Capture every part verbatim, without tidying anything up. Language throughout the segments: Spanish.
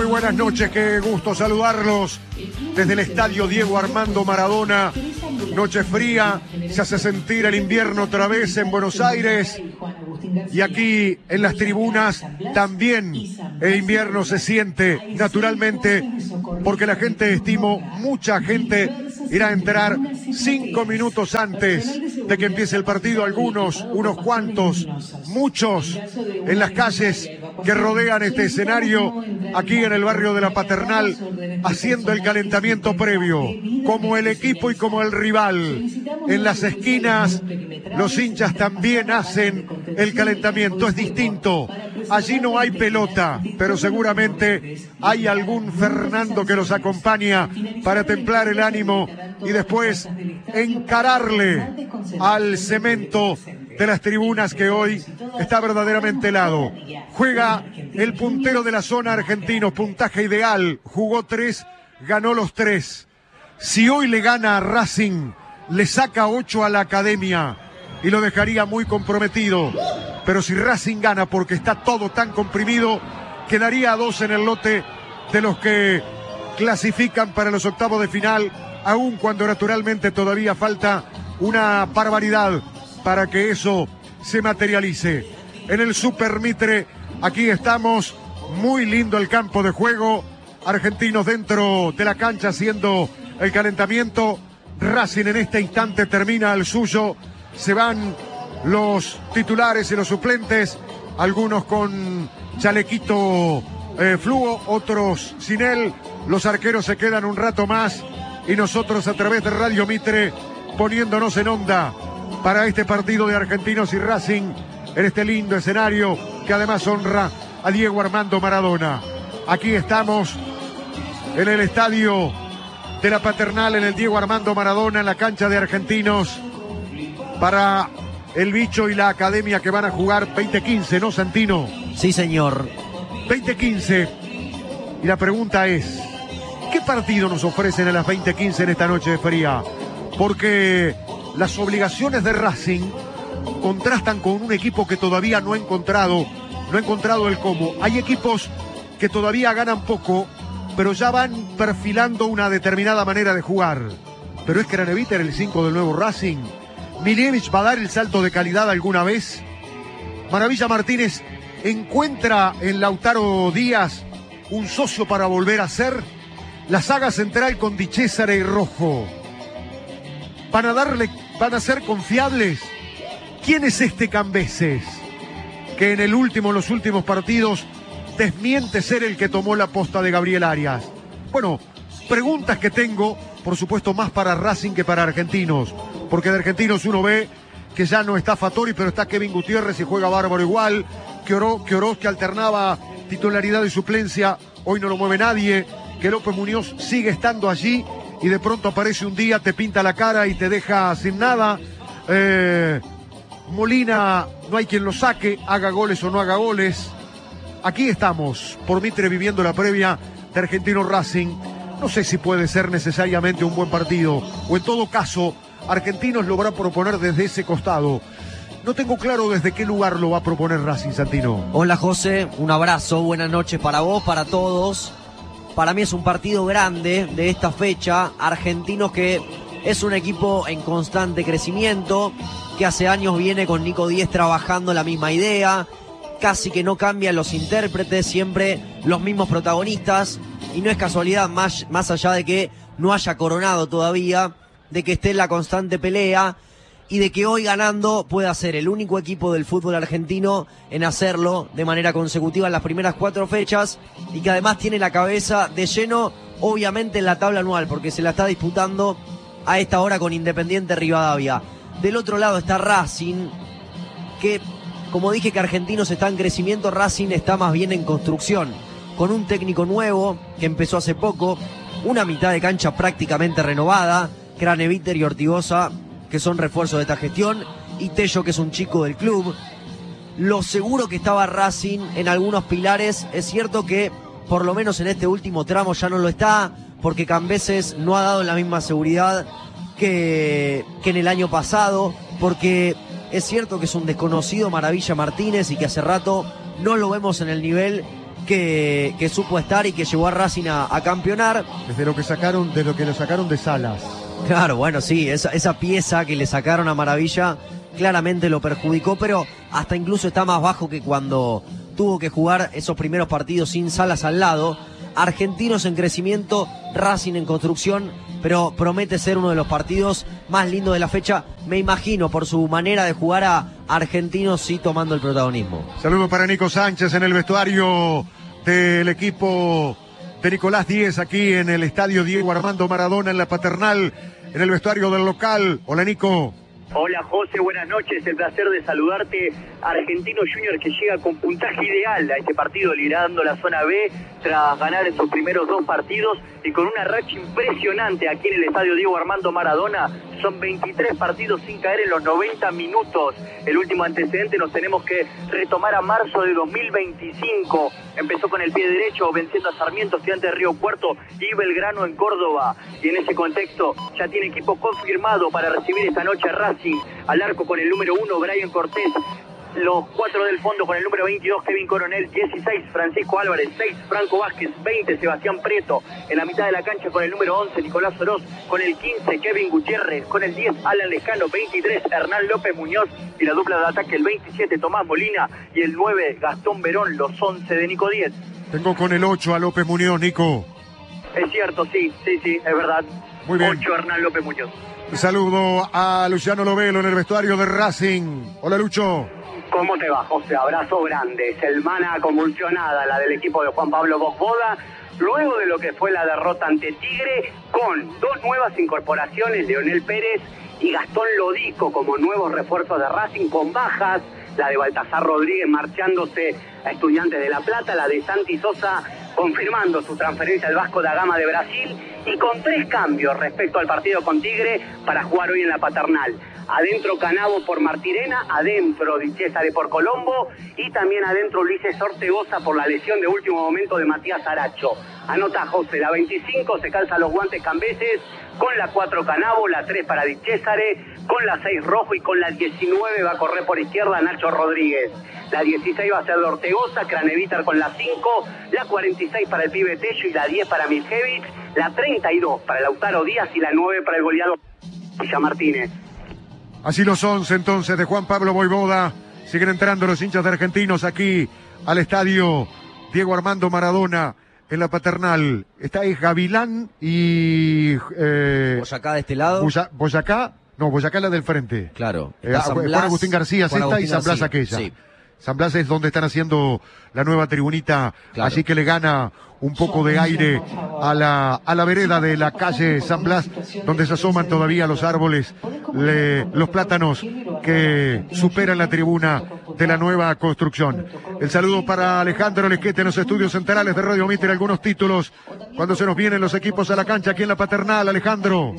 buenas noches, qué gusto saludarlos desde el estadio Diego Armando Maradona. Noche fría, se hace sentir el invierno otra vez en Buenos Aires. Y aquí en las tribunas también el invierno se siente naturalmente, porque la gente, estimo, mucha gente irá a entrar cinco minutos antes de que empiece el partido. Algunos, unos cuantos, muchos en las calles que rodean este escenario aquí en el barrio de la Paternal, haciendo el calentamiento previo, como el equipo y como el rival. En las esquinas los hinchas también hacen el calentamiento, es distinto. Allí no hay pelota, pero seguramente hay algún Fernando que los acompaña para templar el ánimo y después encararle al cemento de las tribunas, que hoy está verdaderamente helado. Juega el puntero de la zona argentino, puntaje ideal, jugó tres, ganó los tres. Si hoy le gana a Racing, le saca ocho a la Academia y lo dejaría muy comprometido. Pero si Racing gana, porque está todo tan comprimido, quedaría a dos en el lote de los que clasifican para los octavos de final, aun cuando naturalmente todavía falta una barbaridad para que eso se materialice. En el Super Mitre, aquí estamos, muy lindo el campo de juego, argentinos dentro de la cancha haciendo el calentamiento. Racing en este instante termina el suyo, se van los titulares y los suplentes, algunos con chalequito eh, fluo, otros sin él. Los arqueros se quedan un rato más y nosotros a través de Radio Mitre poniéndonos en onda para este partido de Argentinos y Racing en este lindo escenario que además honra a Diego Armando Maradona. Aquí estamos en el estadio de la Paternal, en el Diego Armando Maradona, en la cancha de Argentinos, para el Bicho y la Academia, que van a jugar veinte quince, ¿no, Santino? Sí, señor. veinte quince. Y la pregunta es, ¿qué partido nos ofrecen a las veinte quince en esta noche de fría? Porque las obligaciones de Racing contrastan con un equipo que todavía no ha encontrado, no ha encontrado el cómo. Hay equipos que todavía ganan poco, pero ya van perfilando una determinada manera de jugar. Pero es Craneviter el cinco del nuevo Racing. Milievich va a dar el salto de calidad alguna vez. Maravilla Martínez encuentra en Lautaro Díaz un socio para volver a ser. La saga central con Di Cesare y Rojo, ¿van a darle, van a ser confiables? ¿Quién es este Cambeses que en el último, los últimos partidos desmiente ser el que tomó la posta de Gabriel Arias? Bueno, preguntas que tengo, por supuesto, más para Racing que para Argentinos, porque de Argentinos uno ve que ya no está Fattori, pero está Kevin Gutiérrez y juega bárbaro igual, que Oroz, que Oroz que alternaba titularidad y suplencia, hoy no lo mueve nadie, que López Muñoz sigue estando allí y de pronto aparece un día, te pinta la cara y te deja sin nada. Eh, Molina, no hay quien lo saque, haga goles o no haga goles. Aquí estamos, por Mitre, viviendo la previa de Argentino Racing. No sé si puede ser necesariamente un buen partido, o en todo caso, Argentinos lo va a proponer desde ese costado. No tengo claro desde qué lugar lo va a proponer Racing, Santino. Hola, José, un abrazo, buenas noches para vos, para todos. Para mí es un partido grande de esta fecha. Argentinos, que es un equipo en constante crecimiento, que hace años viene con Nico Díez trabajando la misma idea, casi que no cambian los intérpretes, siempre los mismos protagonistas, y no es casualidad, más, más allá de que no haya coronado todavía, de que esté en la constante pelea, y de que hoy ganando pueda ser el único equipo del fútbol argentino en hacerlo de manera consecutiva en las primeras cuatro fechas, y que además tiene la cabeza de lleno, obviamente, en la tabla anual, porque se la está disputando a esta hora con Independiente Rivadavia. Del otro lado está Racing, que, como dije que Argentinos está en crecimiento, Racing está más bien en construcción, con un técnico nuevo que empezó hace poco, una mitad de cancha prácticamente renovada, Craneviter y Ortigosa, que son refuerzos de esta gestión, y Tello, que es un chico del club. Lo seguro que estaba Racing en algunos pilares, es cierto que por lo menos en este último tramo ya no lo está, porque Cambeses no ha dado la misma seguridad que, que en el año pasado, porque es cierto que es un desconocido Maravilla Martínez y que hace rato no lo vemos en el nivel que, que supo estar y que llevó a Racing a, a campeonar. Desde lo que sacaron, de lo que lo sacaron de Salas. Claro, bueno, sí, esa, esa pieza que le sacaron a Maravilla claramente lo perjudicó, pero hasta incluso está más bajo que cuando tuvo que jugar esos primeros partidos sin Salas al lado. Argentinos en crecimiento, Racing en construcción, pero promete ser uno de los partidos más lindos de la fecha, me imagino, por su manera de jugar a Argentinos sí tomando el protagonismo. Saludo para Nico Sánchez en el vestuario del equipo de Nicolás Díez, aquí en el estadio Diego Armando Maradona, en la Paternal, en el vestuario del local. Hola, Nico. Hola José, buenas noches, el placer de saludarte. Argentino Junior que llega con puntaje ideal a este partido, liderando la zona B tras ganar en sus primeros dos partidos y con una racha impresionante aquí en el estadio Diego Armando Maradona. Son veintitrés partidos sin caer en los noventa minutos. El último antecedente nos tenemos que retomar a marzo de dos mil veinticinco. Empezó con el pie derecho venciendo a Sarmiento, Estudiantes de Río Cuarto y Belgrano en Córdoba. Y en ese contexto ya tiene equipo confirmado para recibir esta noche a Racing. Al arco con el número uno, Brian Cortés. Los cuatro del fondo con el número veintidós, Kevin Coronel, dieciséis, Francisco Álvarez, seis, Franco Vázquez, veinte, Sebastián Prieto. En la mitad de la cancha con el número once, Nicolás Oroz, con el quince, Kevin Gutiérrez, con el diez, Alan Lescano, veintitrés, Hernán López Muñoz, y la dupla de ataque, el veintisiete, Tomás Molina, y el nueve, Gastón Verón, los once de Nico Díez. Tengo con el ocho a López Muñoz, Nico. Es cierto, sí, sí, sí, es verdad. Muy bien. ocho, Hernán López Muñoz. Saludo a Luciano Lovelo en el vestuario de Racing. Hola, Lucho. ¿Cómo te va, José? Abrazo grande. Selmana convulsionada, la del equipo de Juan Pablo Bosboda, luego de lo que fue la derrota ante Tigre, con dos nuevas incorporaciones, Leonel Pérez y Gastón Lodico como nuevos refuerzos de Racing, con bajas, la de Baltasar Rodríguez marchándose a Estudiantes de La Plata, la de Santi Sosa confirmando su transferencia al Vasco da Gama de Brasil, y con tres cambios respecto al partido con Tigre para jugar hoy en la Paternal. Adentro Canavo por Martirena, adentro Di Cesare por Colombo y también adentro Ulises Ortegoza por la lesión de último momento de Matías Aracho. Anota José, la veinticinco se calza los guantes Cambeses, con la cuatro Canavo, la tres para Di Cesare, con la seis Rojo y con la diecinueve va a correr por izquierda Nacho Rodríguez. La dieciséis va a ser de Ortegoza, Cranevitar con la cinco, la cuarenta y seis para el pibe Tello y la diez para Miljevic, la treinta y dos para Lautaro Díaz y la nueve para el goleador Villa Martínez. Así los once entonces de Juan Pablo Vojvoda. Siguen entrando los hinchas de Argentinos aquí al estadio Diego Armando Maradona en la Paternal. Está ahí Gavilán y... Eh, Boyacá de este lado. Boya, Boyacá, no, Boyacá es la del frente. Claro. Eh, Juan Agustín García es esta y San Blas aquella. Sí. San Blas es donde están haciendo la nueva tribunita, claro. Así que le gana un poco de aire a la, a la vereda de la calle San Blas, donde se asoman todavía los árboles, le, los plátanos que superan la tribuna de la nueva construcción. El saludo para Alejandro Lesquete en los estudios centrales de Radio Mitre, algunos títulos cuando se nos vienen los equipos a la cancha aquí en la Paternal. Alejandro.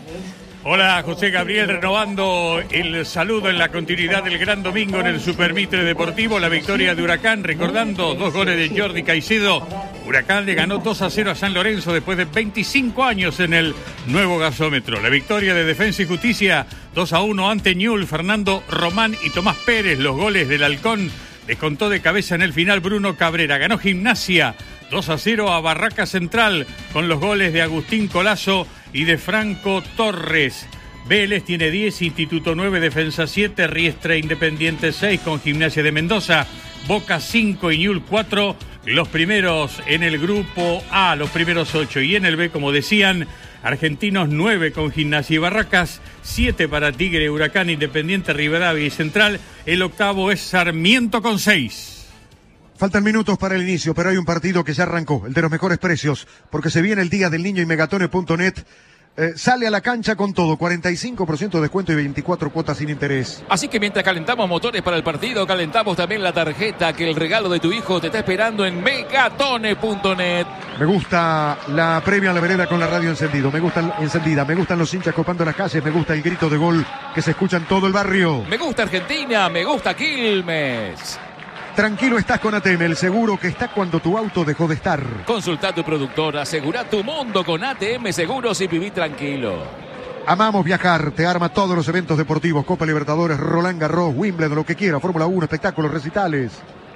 Hola, José Gabriel, renovando el saludo en la continuidad del gran domingo en el Super Mitre Deportivo, la victoria de Huracán, recordando dos goles de Jordi Caicedo. Huracán le ganó dos a cero a San Lorenzo después de veinticinco años en el nuevo gasómetro. La victoria de Defensa y Justicia, dos a uno ante Ñul, Fernando Román y Tomás Pérez. Los goles del Halcón descontó de cabeza en el final Bruno Cabrera. Ganó Gimnasia dos a cero a Barraca Central con los goles de Agustín Colazo y de Franco Torres. Vélez tiene diez, Instituto nueve, Defensa siete, Riestra Independiente seis con Gimnasia de Mendoza, Boca cinco y Ñul cuatro. Los primeros en el grupo A, los primeros ocho. Y en el B, como decían, Argentinos nueve con Gimnasia y Barracas, siete para Tigre, Huracán, Independiente, Rivadavia y Central. El octavo es Sarmiento con seis. Faltan minutos para el inicio, pero hay un partido que ya arrancó, el de los mejores precios, porque se viene el Día del Niño y Megatone punto net eh, sale a la cancha con todo, cuarenta y cinco por ciento de descuento y veinticuatro cuotas sin interés. Así que mientras calentamos motores para el partido, calentamos también la tarjeta que el regalo de tu hijo te está esperando en Megatone punto net. Me gusta la previa a la vereda con la radio encendido, me gusta encendida, me gustan los hinchas copando las calles, me gusta el grito de gol que se escucha en todo el barrio. Me gusta Argentina, me gusta Quilmes. Tranquilo estás con A T M, el seguro que está cuando tu auto dejó de estar. Consulta a tu productor, asegura tu mundo con A T M Seguros y viví tranquilo. Amamos viajar, te arma todos los eventos deportivos, Copa Libertadores, Roland Garros, Wimbledon, lo que quiera, Fórmula uno, espectáculos, recitales.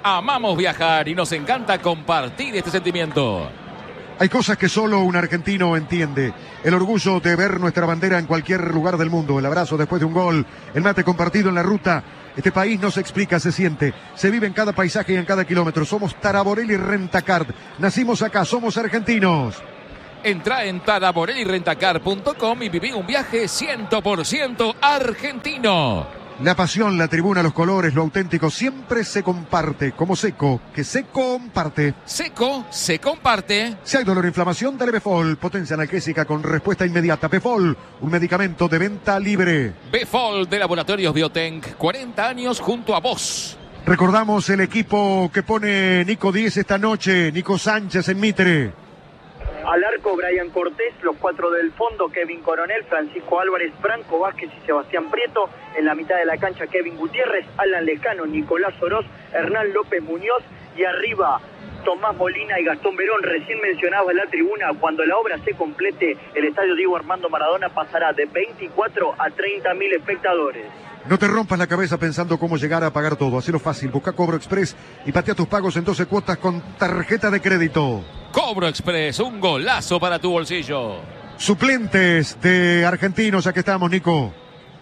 Amamos viajar y nos encanta compartir este sentimiento. Hay cosas que solo un argentino entiende. El orgullo de ver nuestra bandera en cualquier lugar del mundo. El abrazo después de un gol. El mate compartido en la ruta. Este país no se explica, se siente. Se vive en cada paisaje y en cada kilómetro. Somos Taraborelli Rentacard. Nacimos acá, somos argentinos. Entra en taraborelli rentacar punto com y viví un viaje cien por ciento argentino. La pasión, la tribuna, los colores, lo auténtico siempre se comparte. Como Seco, que se comparte. Seco, se comparte. Si hay dolor o inflamación, dale Befol. Potencia analgésica con respuesta inmediata. Befol, un medicamento de venta libre. Befol de Laboratorios Biotenc, cuarenta años junto a vos. Recordamos el equipo que pone Nico diez esta noche. Nico Sánchez en Mitre. Al arco, Brian Cortés, los cuatro del fondo, Kevin Coronel, Francisco Álvarez, Franco Vázquez y Sebastián Prieto. En la mitad de la cancha, Kevin Gutiérrez, Alan Lescano, Nicolás Oroz, Hernán López Muñoz. Y arriba, Tomás Molina y Gastón Verón. Recién mencionaba en la tribuna, cuando la obra se complete, el estadio Diego Armando Maradona pasará de veinticuatro a treinta mil espectadores. No te rompas la cabeza pensando cómo llegar a pagar todo. Hacelo fácil. Busca Cobro Express y patea tus pagos en doce cuotas con tarjeta de crédito. Cobro Express, un golazo para tu bolsillo. Suplentes de argentinos, aquí estamos, Nico.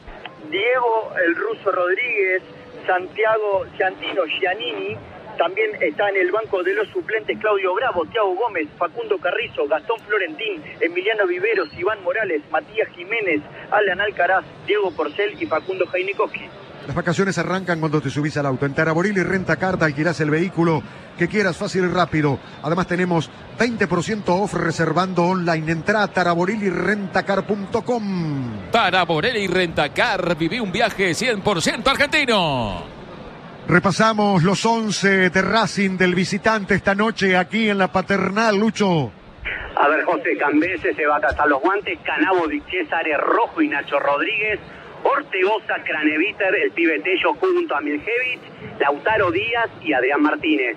Diego El Ruso Rodríguez, Santiago Giantino Giannini. También está en el banco de los suplentes Claudio Bravo, Thiago Gómez, Facundo Carrizo, Gastón Florentín, Emiliano Viveros, Iván Morales, Matías Jiménez, Alan Alcaraz, Diego Porcel y Facundo Jainikowski. Las vacaciones arrancan cuando te subís al auto. En Taraborelli Rentacar alquilás el vehículo que quieras, fácil y rápido. Además tenemos veinte por ciento off reservando online. Entrá a taraborelli rentacar punto com. Taraborelli Rentacar, viví un viaje cien por ciento argentino. Repasamos los once de Racing del visitante esta noche aquí en la Paternal, Lucho. A ver, José Cambese se va a cazar los guantes, Canabo, Di Césare, Rojo y Nacho Rodríguez, Ortegoza, Craneviter, el pibe Tello junto a Miljevic, Lautaro Díaz y Adrián Martínez.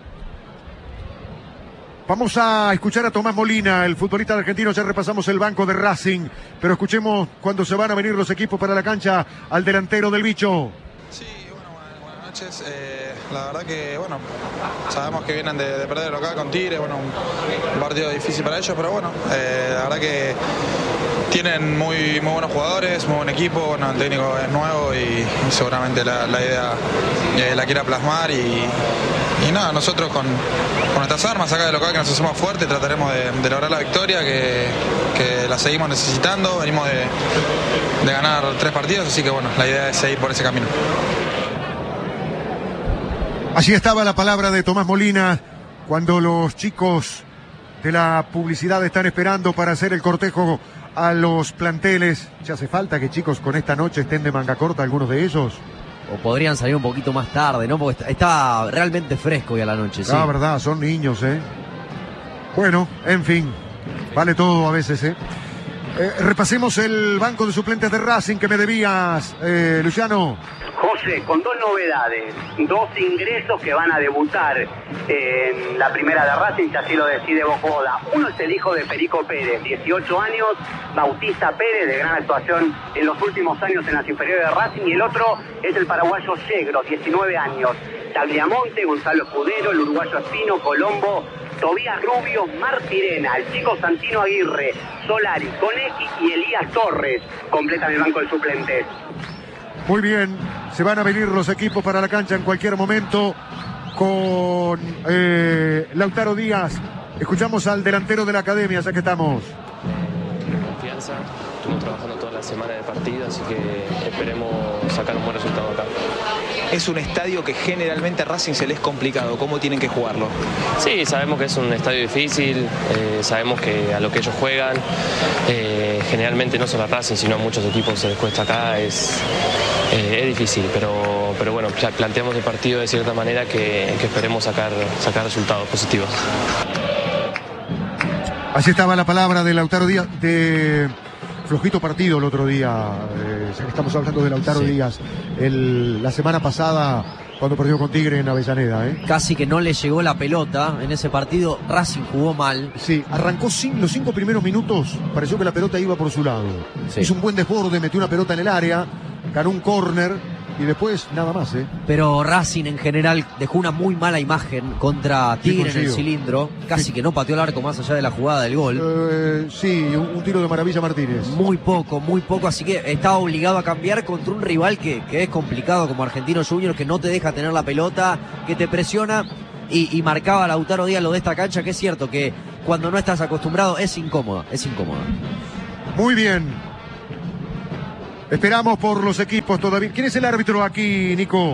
Vamos a escuchar a Tomás Molina, el futbolista argentino. Ya repasamos el banco de Racing, pero escuchemos cuando se van a venir los equipos para la cancha al delantero del bicho. Sí, bueno, buenas, buenas noches. Eh, la verdad que, bueno, sabemos que vienen de, de perder local con Tigre, bueno, un, un partido difícil para ellos, pero bueno, eh, la verdad que tienen muy, muy buenos jugadores, muy buen equipo, bueno, el técnico es nuevo y, y seguramente la, la idea eh, la quiera plasmar y, y nada, nosotros con, con nuestras armas acá de local que nos hacemos fuertes trataremos de, de lograr la victoria que, que la seguimos necesitando, venimos de, de ganar tres partidos, así que bueno, la idea es seguir por ese camino. Así estaba la palabra de Tomás Molina cuando los chicos de la publicidad están esperando para hacer el cortejo a los planteles. ¿Ya hace falta que chicos con esta noche estén de manga corta algunos de ellos? O podrían salir un poquito más tarde, ¿no? Porque está, está realmente fresco hoy a la noche, sí. La verdad, son niños, ¿eh? Bueno, en fin, vale todo a veces, ¿eh? eh repasemos el banco de suplentes de Racing que me debías, eh, Luciano. José, con dos novedades, dos ingresos que van a debutar en la primera de Racing, si así lo decide Bocoda. Uno es el hijo de Perico Pérez, dieciocho años, Bautista Pérez, de gran actuación en los últimos años en las inferiores de Racing, y el otro es el paraguayo Yegro, diecinueve años, Tagliamonte, Gonzalo Escudero, el uruguayo Espino, Colombo, Tobías Rubio, Martirena, el chico Santino Aguirre, Solari, Conecchi y Elías Torres completan el banco de suplentes. Muy bien, se van a venir los equipos para la cancha en cualquier momento con eh, Lautaro Díaz. Escuchamos al delantero de la academia, ya que estamos. Confianza, estuvimos trabajando toda la semana de partido, así que esperemos sacar un buen resultado acá. Es un estadio que generalmente a Racing se les es complicado. ¿Cómo tienen que jugarlo? Sí, sabemos que es un estadio difícil, eh, sabemos que a lo que ellos juegan, eh, generalmente no solo a Racing, sino a muchos equipos se les cuesta acá, es, eh, es difícil, pero, pero bueno, planteamos el partido de cierta manera que, que esperemos sacar, sacar resultados positivos. Así estaba la palabra de Lautaro Díaz, de flojito partido el otro día, eh, ya que estamos hablando de Lautaro sí. Díaz, el, la semana pasada cuando perdió con Tigre en Avellaneda. ¿eh? Casi que no le llegó la pelota en ese partido, Racing jugó mal. Sí, arrancó sin, los cinco primeros minutos, pareció que la pelota iba por su lado. Sí. Hizo un buen desborde, metió una pelota en el área, ganó un córner, y después nada más, ¿eh? Pero Racing en general dejó una muy mala imagen contra Tigre en el cilindro. Casi sí. que no pateó el arco más allá de la jugada del gol. Eh, sí, un, un tiro de Maravilla Martínez. Muy poco, muy poco. Así que estaba obligado a cambiar contra un rival que, que es complicado como Argentinos Juniors, que no te deja tener la pelota, que te presiona. Y, y marcaba Lautaro Díaz lo de esta cancha, que es cierto que cuando no estás acostumbrado es incómoda, es incómoda. Muy bien. Esperamos por los equipos todavía. ¿Quién es el árbitro aquí, Nico?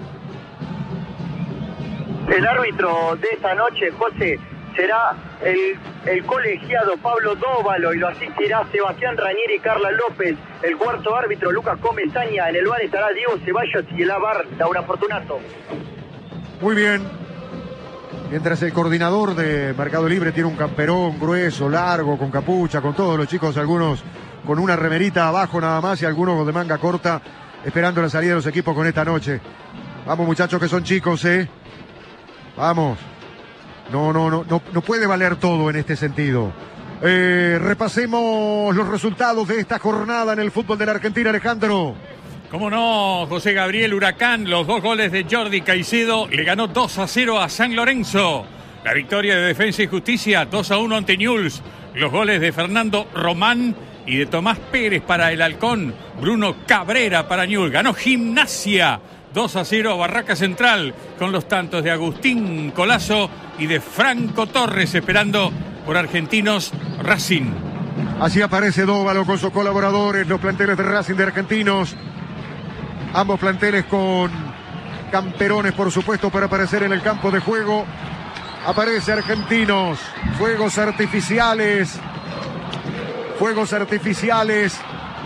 El árbitro de esta noche, José, será el, el colegiado Pablo Dóvalo y lo asistirá Sebastián Ranieri y Carla López. El cuarto árbitro, Lucas Comesaña. En el bar estará Diego Ceballos y el A V A R, Laura Fortunato. Muy bien. Mientras el coordinador de Mercado Libre tiene un camperón grueso, largo, con capucha, con todos los chicos, algunos con una remerita abajo nada más y algunos de manga corta, esperando la salida de los equipos con esta noche. Vamos, muchachos, que son chicos, ¿eh? Vamos. No, no, no, no, no puede valer todo en este sentido. Eh, repasemos los resultados de esta jornada en el fútbol de la Argentina, Alejandro. ¿Cómo no, José Gabriel? Huracán, los dos goles de Jordi Caicedo, le ganó dos a cero a San Lorenzo. La victoria de Defensa y Justicia, dos a uno ante Newell's. Los goles de Fernando Román y de Tomás Pérez para el Halcón. Bruno Cabrera para Newell's. Ganó Gimnasia, dos a cero a Barraca Central, con los tantos de Agustín Colazo y de Franco Torres, esperando por Argentinos Racing. Así aparece Dóvalo con sus colaboradores, los planteles de Racing de Argentinos. Ambos planteles con camperones, por supuesto, para aparecer en el campo de juego. Aparece Argentinos, fuegos artificiales, fuegos artificiales.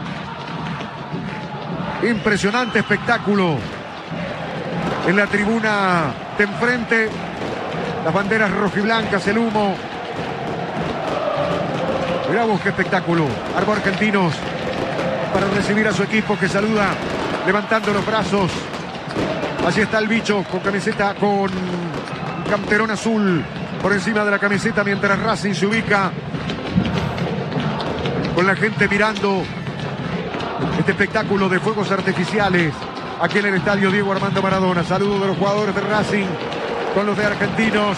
Impresionante espectáculo en la tribuna de enfrente. Las banderas rojiblancas, el humo. Mirá vos qué espectáculo. Armó Argentinos para recibir a su equipo, que saluda levantando los brazos. Así está el bicho con camiseta, con camperón azul por encima de la camiseta, mientras Racing se ubica con la gente mirando este espectáculo de fuegos artificiales aquí en el estadio Diego Armando Maradona. Saludos de los jugadores de Racing con los de Argentinos.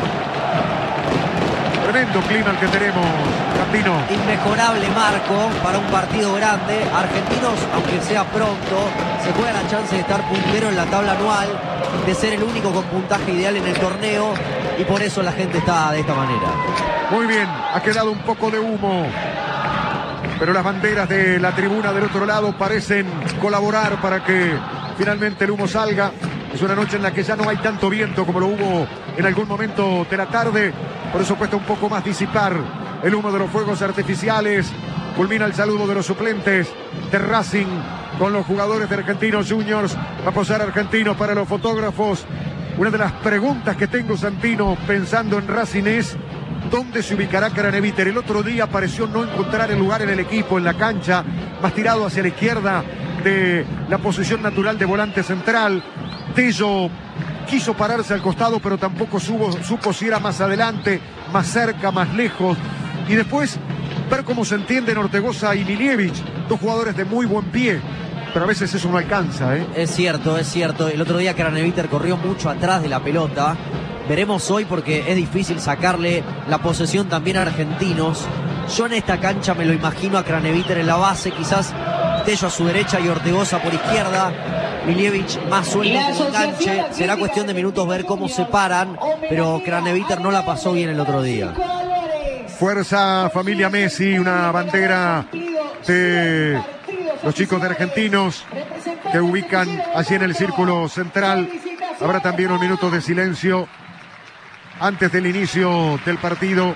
Tremendo clima el que tenemos, Campino. Inmejorable marco para un partido grande. Argentinos, aunque sea pronto, se juega la chance de estar puntero en la tabla anual, de ser el único con puntaje ideal en el torneo, y por eso la gente está de esta manera. Muy bien, ha quedado un poco de humo, pero las banderas de la tribuna del otro lado parecen colaborar para que finalmente el humo salga. Es una noche en la que ya no hay tanto viento como lo hubo en algún momento de la tarde. Por eso cuesta un poco más disipar el humo de los fuegos artificiales. Culmina el saludo de los suplentes de Racing con los jugadores de Argentinos Juniors. Va a posar Argentinos para los fotógrafos. Una de las preguntas que tengo, Santino, pensando en Racing es: ¿dónde se ubicará Craneviter? El otro día pareció no encontrar el lugar en el equipo, en la cancha, más tirado hacia la izquierda de la posición natural de volante central. Tello quiso pararse al costado, pero tampoco supo, supo si era más adelante, más cerca, más lejos. Y después ver cómo se entienden Ortegoza y Milievich, dos jugadores de muy buen pie, pero a veces eso no alcanza, ¿eh? Es cierto, es cierto. El otro día Craneviter corrió mucho atrás de la pelota. Veremos hoy, porque es difícil sacarle la posesión también a Argentinos. Yo en esta cancha me lo imagino a Craneviter en la base, quizás Tello a su derecha y Ortegoza por izquierda. Milievich más suelto que un enganche. Será cuestión de minutos ver cómo se paran, pero Craneviter no la pasó bien el otro día. Fuerza familia Messi, una bandera de los chicos de Argentinos que ubican allí en el círculo central. Habrá también un minuto de silencio antes del inicio del partido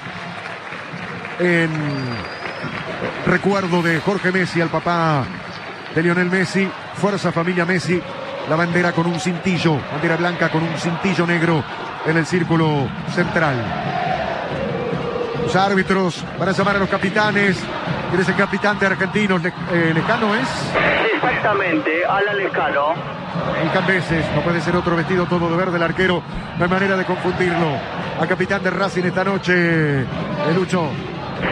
en recuerdo de Jorge Messi, al papá de Lionel Messi. Fuerza familia Messi, la bandera con un cintillo, bandera blanca con un cintillo negro en el círculo central. Los árbitros van a llamar a los capitanes. ¿Quién es el capitán de Argentinos? Le, eh, ¿Lejano es? Exactamente, Alan Lejano. El Cambeses, no puede ser otro, vestido todo de verde el arquero, no hay manera de confundirlo. Al capitán de Racing esta noche, el Lucho.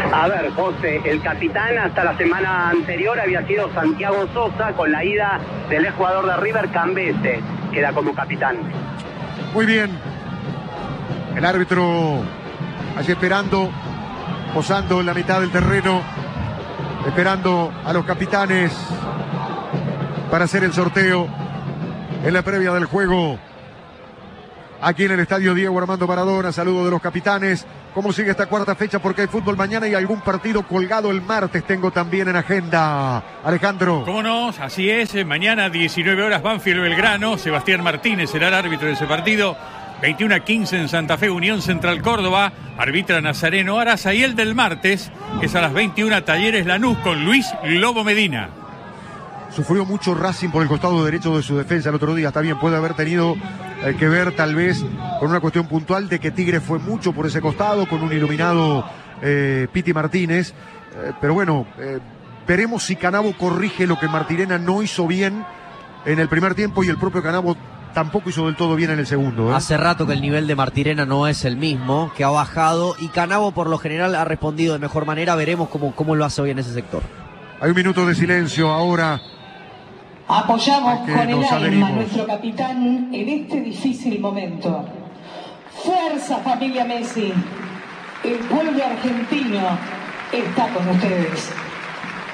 A ver, José, el capitán hasta la semana anterior había sido Santiago Sosa, con la ida del ex jugador de River, Cambese, queda como capitán. Muy bien. El árbitro allí esperando, posando en la mitad del terreno, esperando a los capitanes para hacer el sorteo en la previa del juego. Aquí en el estadio Diego Armando Maradona, saludo de los capitanes. ¿Cómo sigue esta cuarta fecha? Porque hay fútbol mañana y algún partido colgado el martes tengo también en agenda. Alejandro. ¿Cómo no? Así es. Mañana diecinueve horas Banfield Belgrano. Sebastián Martínez será el árbitro de ese partido. veintiuno a quince en Santa Fe, Unión Central Córdoba. Arbitra Nazareno Araza. Y el del martes es a las veintiuna, Talleres Lanús con Luis Lobo Medina. Sufrió mucho Racing por el costado derecho de su defensa el otro día. Está bien, puede haber tenido eh, que ver tal vez con una cuestión puntual de que Tigre fue mucho por ese costado, con un iluminado eh, Piti Martínez. Eh, pero bueno, eh, veremos si Canavo corrige lo que Martirena no hizo bien en el primer tiempo y el propio Canavo tampoco hizo del todo bien en el segundo. ¿eh? Hace rato que el nivel de Martirena no es el mismo, que ha bajado, y Canavo por lo general ha respondido de mejor manera. Veremos cómo, cómo lo hace hoy en ese sector. Hay un minuto de silencio ahora. Apoyamos con el alma adherimos. a nuestro capitán en este difícil momento. Fuerza, familia Messi. El pueblo argentino está con ustedes.